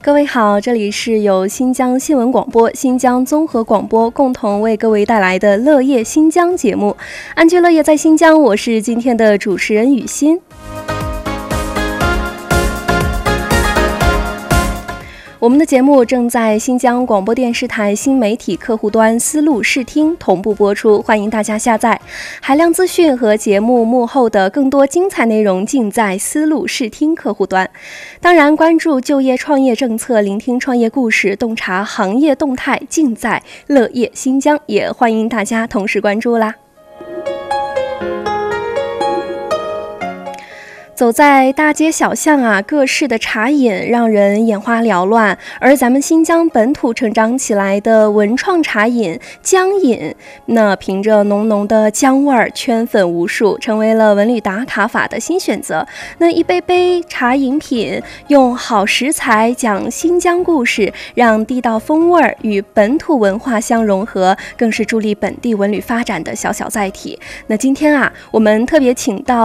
各位好，这里是由新疆新闻广播、新疆综合广播共同为各位带来的乐业新疆节目。安居乐业在新疆，我是今天的主持人雨欣。我们的节目正在新疆广播电视台新媒体客户端丝路视听同步播出，欢迎大家下载。海量资讯和节目幕后的更多精彩内容尽在丝路视听客户端。当然，关注就业创业政策，聆听创业故事，洞察行业动态，尽在乐业新疆，也欢迎大家同时关注啦。走在大街小巷啊，各式的茶饮让人眼花缭乱，而咱们新疆本土成长起来的文创茶饮姜饮，那凭着浓浓的姜味儿圈粉无数，成为了文旅打卡法的新选择。那一杯杯茶饮品，用好食材讲新疆故事，让地道风味与本土文化相融合，更是助力本地文旅发展的小小载体。那今天啊，我们特别请到